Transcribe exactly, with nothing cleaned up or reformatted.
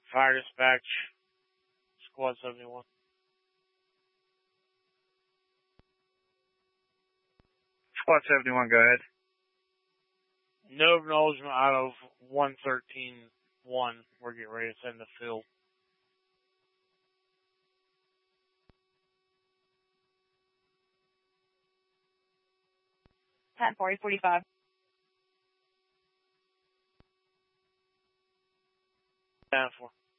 Fire dispatch, squad seventy-one. Squad seventy-one, go ahead. No acknowledgement out of one thirteen one. We're getting ready to send the field. ten forty forty-five. ten four.